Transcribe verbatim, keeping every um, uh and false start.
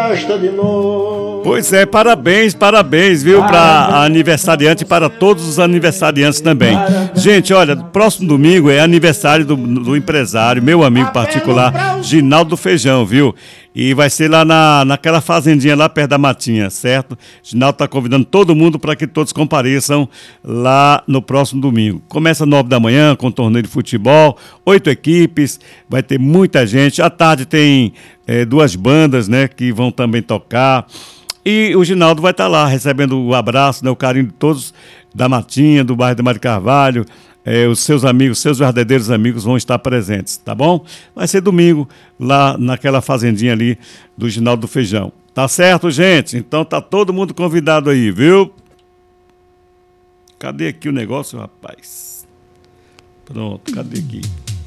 festa de novo. Pois é, parabéns, parabéns, viu, para aniversariante e para todos os aniversariantes também. Gente, olha, próximo domingo é aniversário do, do empresário, meu amigo particular, Ginaldo Feijão, viu? E vai ser lá na, naquela fazendinha lá perto da Matinha, certo? Ginaldo está convidando todo mundo para que todos compareçam lá no próximo domingo. Começa às nove da manhã com torneio de futebol, oito equipes, vai ter muita gente. À tarde tem é, duas bandas, né, que vão também tocar. E o Ginaldo vai estar lá recebendo o abraço, né, o carinho de todos da Matinha, do bairro de Mário Carvalho. É, os seus amigos, seus verdadeiros amigos vão estar presentes, tá bom? Vai ser domingo, lá naquela fazendinha ali do Ginaldo Feijão. Tá certo, gente? Então tá todo mundo convidado aí, viu? Cadê aqui o negócio, rapaz? Pronto, cadê aqui?